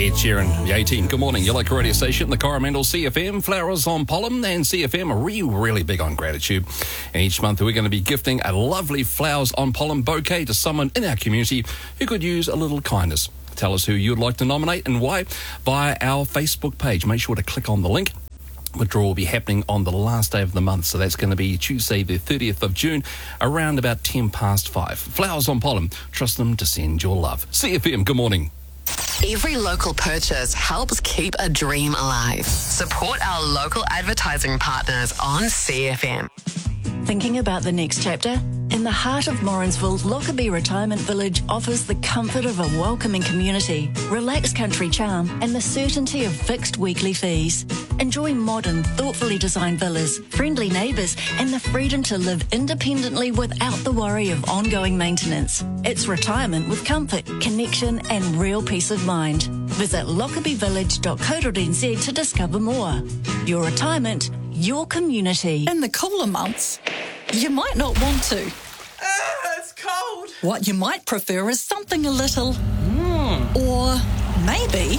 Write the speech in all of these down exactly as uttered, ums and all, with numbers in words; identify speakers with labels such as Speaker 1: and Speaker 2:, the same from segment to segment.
Speaker 1: Ed Sheeran, the eighteen. Good morning. Your local radio station, the Coromandel C F M, Flowers on Pollen, and C F M are really, really big on gratitude. And each month we're going to be gifting a lovely Flowers on Pollen bouquet to someone in our community who could use a little kindness. Tell us who you'd like to nominate and why via our Facebook page. Make sure to click on the link. The draw will be happening on the last day of the month, so that's going to be Tuesday the thirtieth of June, around about ten past five. Flowers on Pollen, trust them to send your love. C F M, good morning.
Speaker 2: Every local purchase helps keep a dream alive. Support our local advertising partners on C F M.
Speaker 3: Thinking about the next chapter? In the heart of Morrinsville, Lockerbie Retirement Village offers the comfort of a welcoming community, relaxed country charm, and the certainty of fixed weekly fees. Enjoy modern, thoughtfully designed villas, friendly neighbours, and the freedom to live independently without the worry of ongoing maintenance. It's retirement with comfort, connection, and real peace of mind. Visit lockerbie village dot co dot n z to discover more. Your retirement, your community.
Speaker 4: In the cooler months, you might not want to.
Speaker 5: Uh, it's cold.
Speaker 4: What you might prefer is something a little...
Speaker 5: Mm.
Speaker 4: Or maybe...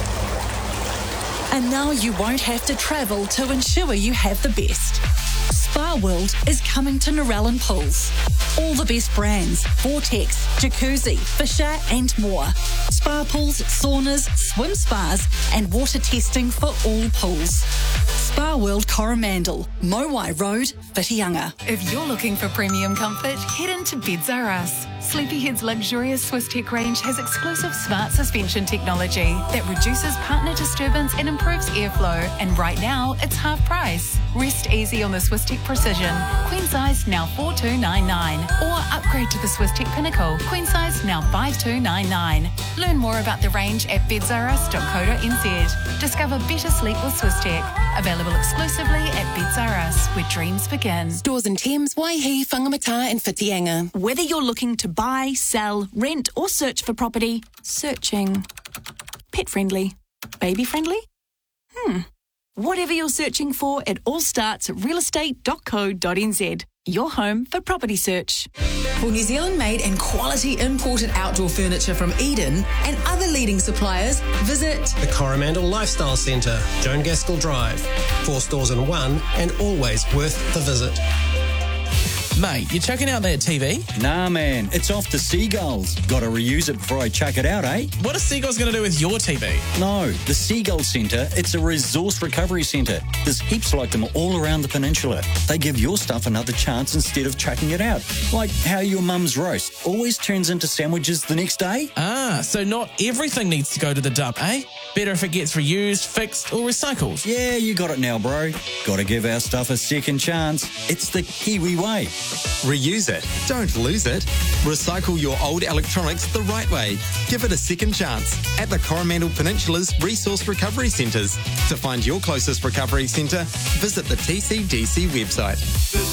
Speaker 4: And now you won't have to travel to ensure you have the best. Spa World is coming to Narellan Pools. All the best brands, Vortex, Jacuzzi, Fisher and more. Spa pools, saunas, swim spas and water testing for all pools. Spa World Coromandel, Mowai Road, Whitianga.
Speaker 6: If you're looking for premium comfort, head into Beds R Us. Sleepyhead's luxurious Swiss Tech range has exclusive smart suspension technology that reduces partner disturbance and improves airflow. And right now, it's half price. Rest easy on the Swiss Tech Precision. Queen size now four two nine nine. Or upgrade to the Swiss Tech Pinnacle. Queen size now five two nine nine. Learn more about the range at beds r us dot co dot n z. Discover better sleep with Swiss Tech. Available exclusively at Beds R Us, where dreams begin.
Speaker 7: Stores in Thames, Waihi, Whangamata and Whitianga.
Speaker 8: Whether you're looking to buy, sell, rent or search for property, searching. Pet friendly? Baby friendly? Hmm. Whatever you're searching for, it all starts at real estate dot co dot n z. Your home for property search.
Speaker 7: For New Zealand-made and quality imported outdoor furniture from Eden and other leading suppliers, visit
Speaker 9: the Coromandel Lifestyle Centre, Joan Gaskell Drive. Four stores in one and always worth the visit.
Speaker 5: Mate, you checking out that T V?
Speaker 10: Nah, man, it's off the seagulls. Gotta reuse it before I chuck it out, eh?
Speaker 5: What are seagulls going to do with your T V?
Speaker 10: No, the Seagull Centre, it's a resource recovery centre. There's heaps like them all around the peninsula. They give your stuff another chance instead of chucking it out. Like how your mum's roast always turns into sandwiches the next day.
Speaker 5: Ah, so not everything needs to go to the dump, eh? Better if it gets reused, fixed or recycled.
Speaker 10: Yeah, you got it now, bro. Gotta give our stuff a second chance. It's the Kiwi way.
Speaker 11: Reuse it. Don't lose it. Recycle your old electronics the right way. Give it a second chance at the Coromandel Peninsula's Resource Recovery Centres. To find your closest recovery centre, visit the T C D C website.